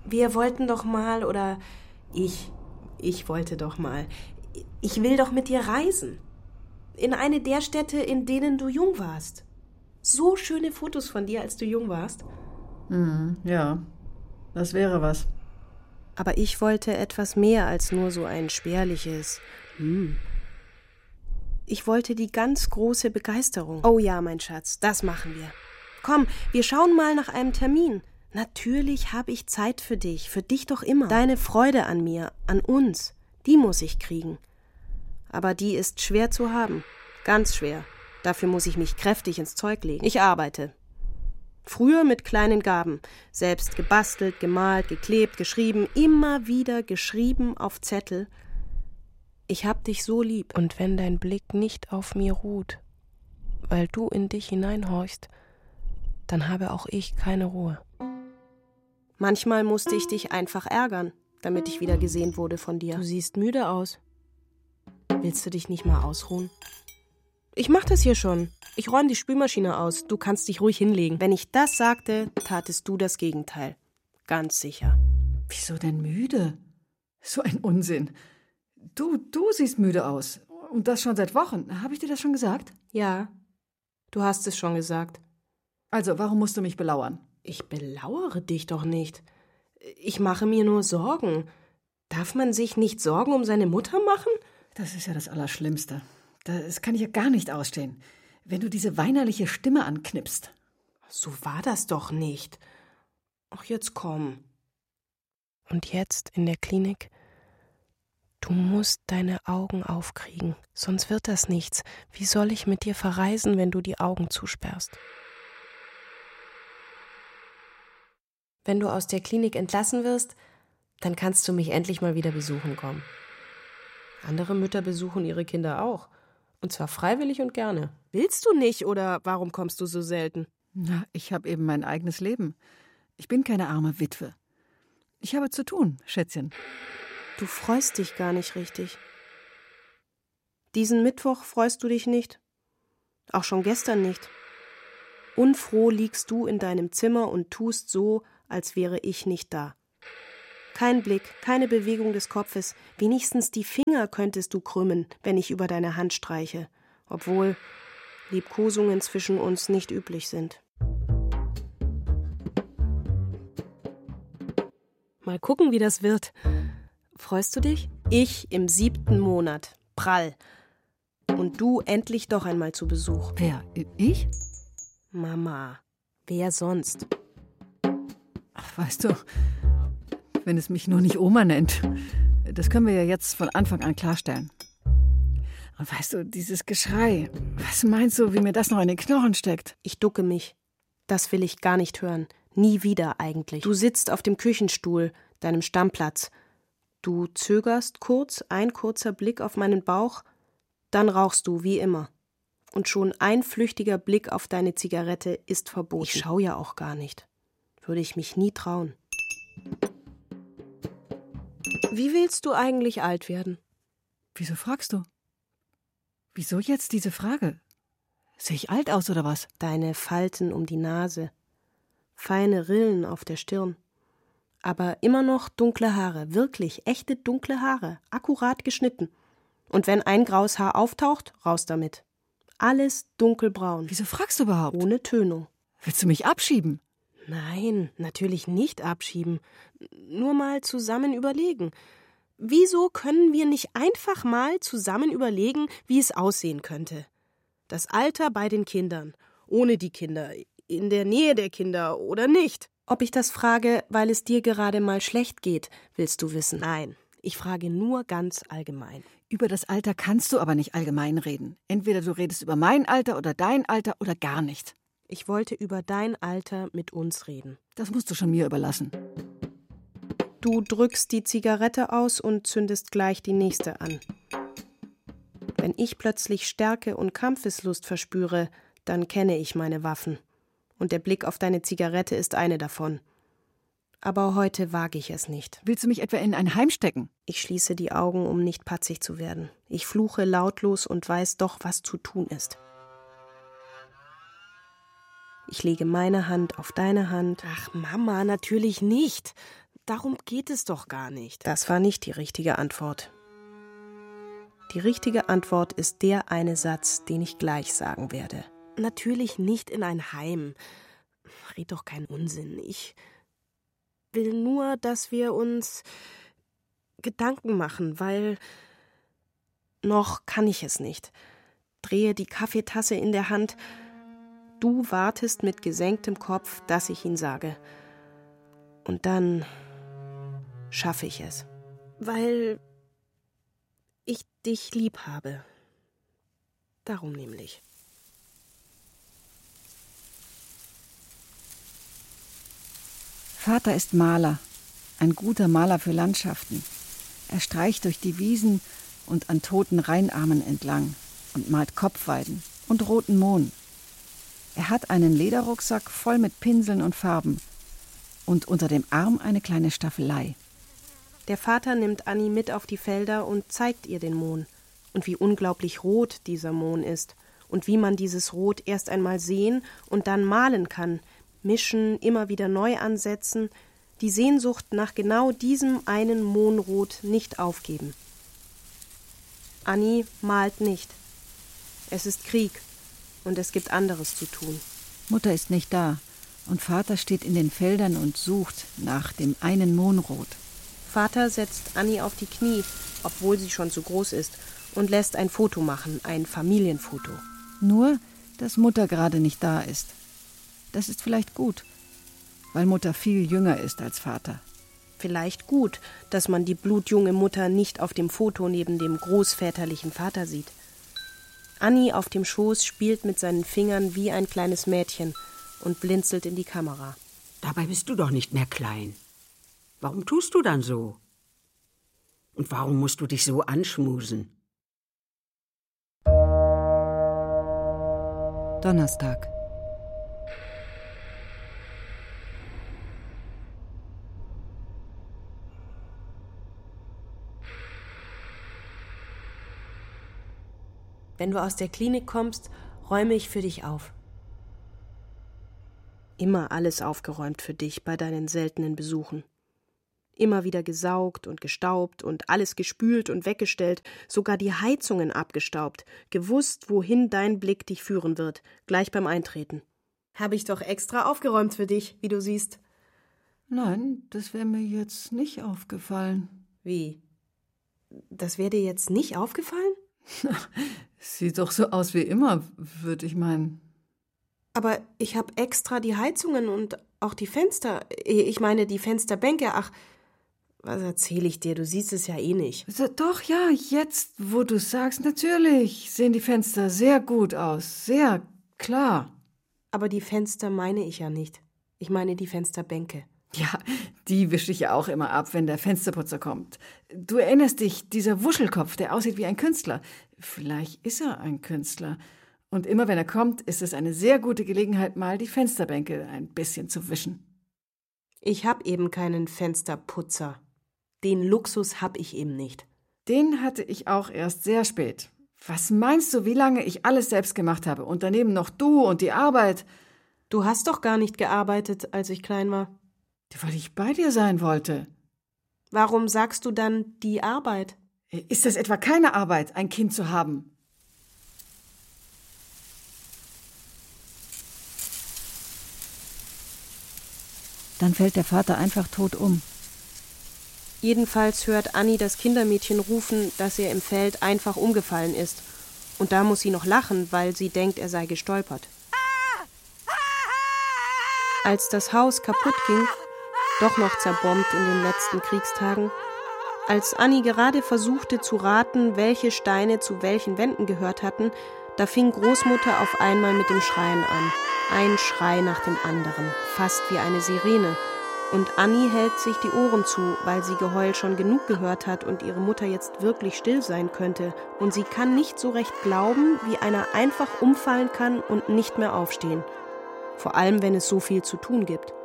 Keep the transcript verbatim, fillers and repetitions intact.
Wir wollten doch mal, oder ich, ich wollte doch mal, ich will doch mit dir reisen. In eine der Städte, in denen du jung warst. So schöne Fotos von dir, als du jung warst. Mhm, ja, das wäre was. Aber ich wollte etwas mehr als nur so ein spärliches hm. Ich wollte die ganz große Begeisterung. Oh ja, mein Schatz, das machen wir. Komm, wir schauen mal nach einem Termin. Natürlich habe ich Zeit für dich, für dich doch immer. Deine Freude an mir, an uns, die muss ich kriegen. Aber die ist schwer zu haben, ganz schwer. Dafür muss ich mich kräftig ins Zeug legen. Ich arbeite. Früher mit kleinen Gaben, selbst gebastelt, gemalt, geklebt, geschrieben, immer wieder geschrieben auf Zettel. Ich hab dich so lieb. Und wenn dein Blick nicht auf mir ruht, weil du in dich hineinhorchst, dann habe auch ich keine Ruhe. Manchmal musste ich dich einfach ärgern, damit ich wieder gesehen wurde von dir. Du siehst müde aus. Willst du dich nicht mal ausruhen? Ich mach das hier schon. Ich räume die Spülmaschine aus. Du kannst dich ruhig hinlegen. Wenn ich das sagte, tatest du das Gegenteil. Ganz sicher. Wieso denn müde? So ein Unsinn. Du, du siehst müde aus. Und das schon seit Wochen. Habe ich dir das schon gesagt? Ja, du hast es schon gesagt. Also, warum musst du mich belauern? Ich belauere dich doch nicht. Ich mache mir nur Sorgen. Darf man sich nicht Sorgen um seine Mutter machen? Das ist ja das Allerschlimmste. Das kann ich ja gar nicht ausstehen. Wenn du diese weinerliche Stimme anknipst. So war das doch nicht. Ach, jetzt komm. Und jetzt in der Klinik? Du musst deine Augen aufkriegen, sonst wird das nichts. Wie soll ich mit dir verreisen, wenn du die Augen zusperrst? Wenn du aus der Klinik entlassen wirst, dann kannst du mich endlich mal wieder besuchen kommen. Andere Mütter besuchen ihre Kinder auch. Und zwar freiwillig und gerne. Willst du nicht, oder warum kommst du so selten? Na, ich habe eben mein eigenes Leben. Ich bin keine arme Witwe. Ich habe zu tun, Schätzchen. Du freust dich gar nicht richtig. Diesen Mittwoch freust du dich nicht. Auch schon gestern nicht. Unfroh liegst du in deinem Zimmer und tust so, als wäre ich nicht da. Kein Blick, keine Bewegung des Kopfes, wenigstens die Finger könntest du krümmen, wenn ich über deine Hand streiche, obwohl Liebkosungen zwischen uns nicht üblich sind. Mal gucken, wie das wird. Freust du dich? Ich im siebten Monat. Prall. Und du endlich doch einmal zu Besuch. Wer? Ich? Mama. Wer sonst? Ach, weißt du, wenn es mich nur nicht Oma nennt. Das können wir ja jetzt von Anfang an klarstellen. Und weißt du, dieses Geschrei, was meinst du, wie mir das noch in den Knochen steckt? Ich ducke mich. Das will ich gar nicht hören. Nie wieder eigentlich. Du sitzt auf dem Küchenstuhl, deinem Stammplatz. Du zögerst kurz, ein kurzer Blick auf meinen Bauch, dann rauchst du, wie immer. Und schon ein flüchtiger Blick auf deine Zigarette ist verboten. Ich schau ja auch gar nicht. Würde ich mich nie trauen. Wie willst du eigentlich alt werden? Wieso fragst du? Wieso jetzt diese Frage? Sehe ich alt aus oder was? Deine Falten um die Nase, feine Rillen auf der Stirn. Aber immer noch dunkle Haare, wirklich echte dunkle Haare, akkurat geschnitten. Und wenn ein graues Haar auftaucht, raus damit. Alles dunkelbraun. Wieso fragst du überhaupt? Ohne Tönung. Willst du mich abschieben? Nein, natürlich nicht abschieben. Nur mal zusammen überlegen. Wieso können wir nicht einfach mal zusammen überlegen, wie es aussehen könnte? Das Alter bei den Kindern, ohne die Kinder, in der Nähe der Kinder oder nicht? Ob ich das frage, weil es dir gerade mal schlecht geht, willst du wissen? Nein, ich frage nur ganz allgemein. Über das Alter kannst du aber nicht allgemein reden. Entweder du redest über mein Alter oder dein Alter oder gar nicht. Ich wollte über dein Alter mit uns reden. Das musst du schon mir überlassen. Du drückst die Zigarette aus und zündest gleich die nächste an. Wenn ich plötzlich Stärke und Kampfeslust verspüre, dann kenne ich meine Waffen. Und der Blick auf deine Zigarette ist eine davon. Aber heute wage ich es nicht. Willst du mich etwa in ein Heim stecken? Ich schließe die Augen, um nicht patzig zu werden. Ich fluche lautlos und weiß doch, was zu tun ist. Ich lege meine Hand auf deine Hand. Ach, Mama, natürlich nicht. darum geht es doch gar nicht. Das war nicht die richtige Antwort. Die richtige Antwort ist der eine Satz, den ich gleich sagen werde. Natürlich nicht in ein Heim. Red doch keinen Unsinn. Ich will nur, dass wir uns Gedanken machen, weil noch kann ich es nicht. Drehe die Kaffeetasse in der Hand. Du wartest mit gesenktem Kopf, dass ich ihn sage. Und dann schaffe ich es. Weil ich dich lieb habe. Darum nämlich. Vater ist Maler, ein guter Maler für Landschaften. Er streicht durch die Wiesen und an toten Rheinarmen entlang und malt Kopfweiden und roten Mohn. Er hat einen Lederrucksack voll mit Pinseln und Farben und unter dem Arm eine kleine Staffelei. Der Vater nimmt Annie mit auf die Felder und zeigt ihr den Mohn und wie unglaublich rot dieser Mohn ist und wie man dieses Rot erst einmal sehen und dann malen kann, mischen, immer wieder neu ansetzen, die Sehnsucht nach genau diesem einen Mohnrot nicht aufgeben. Annie malt nicht. Es ist Krieg und es gibt anderes zu tun. Mutter ist nicht da und Vater steht in den Feldern und sucht nach dem einen Mohnrot. Vater setzt Annie auf die Knie, obwohl sie schon zu groß ist, und lässt ein Foto machen, ein Familienfoto. Nur, dass Mutter gerade nicht da ist. Das ist vielleicht gut, weil Mutter viel jünger ist als Vater. Vielleicht gut, dass man die blutjunge Mutter nicht auf dem Foto neben dem großväterlichen Vater sieht. Annie auf dem Schoß spielt mit seinen Fingern wie ein kleines Mädchen und blinzelt in die Kamera. Dabei bist du doch nicht mehr klein. Warum tust du dann so? Und warum musst du dich so anschmusen? Donnerstag. Wenn du aus der Klinik kommst, räume ich für dich auf. Immer alles aufgeräumt für dich bei deinen seltenen Besuchen. Immer wieder gesaugt und gestaubt und alles gespült und weggestellt, sogar die Heizungen abgestaubt, gewusst, wohin dein Blick dich führen wird, gleich beim Eintreten. Habe ich doch extra aufgeräumt für dich, wie du siehst. Nein, das wäre mir jetzt nicht aufgefallen. Wie? Das wäre dir jetzt nicht aufgefallen? Sieht doch so aus wie immer, würde ich meinen. Aber ich habe extra die Heizungen und auch die Fenster, ich meine die Fensterbänke, ach, was erzähle ich dir, du siehst es ja eh nicht. Doch, ja, jetzt, wo du sagst, natürlich sehen die Fenster sehr gut aus, sehr klar. Aber die Fenster meine ich ja nicht. Ich meine die Fensterbänke. Ja, die wische ich ja auch immer ab, wenn der Fensterputzer kommt. Du erinnerst dich, dieser Wuschelkopf, der aussieht wie ein Künstler. Vielleicht ist er ein Künstler. Und immer wenn er kommt, ist es eine sehr gute Gelegenheit, mal die Fensterbänke ein bisschen zu wischen. Ich habe eben keinen Fensterputzer. Den Luxus habe ich eben nicht. Den hatte ich auch erst sehr spät. Was meinst du, wie lange ich alles selbst gemacht habe? Und daneben noch du und die Arbeit. Du hast doch gar nicht gearbeitet, als ich klein war. Weil ich bei dir sein wollte. Warum sagst du dann die Arbeit? Ist das etwa keine Arbeit, ein Kind zu haben? Dann fällt der Vater einfach tot um. Jedenfalls hört Annie das Kindermädchen rufen, dass er im Feld einfach umgefallen ist. Und da muss sie noch lachen, weil sie denkt, er sei gestolpert. Als das Haus kaputt ging, doch noch zerbombt in den letzten Kriegstagen, als Annie gerade versuchte zu raten, welche Steine zu welchen Wänden gehört hatten, da fing Großmutter auf einmal mit dem Schreien an. Ein Schrei nach dem anderen, fast wie eine Sirene. Und Annie hält sich die Ohren zu, weil sie Geheul schon genug gehört hat und ihre Mutter jetzt wirklich still sein könnte. Und sie kann nicht so recht glauben, wie einer einfach umfallen kann und nicht mehr aufstehen. Vor allem, wenn es so viel zu tun gibt.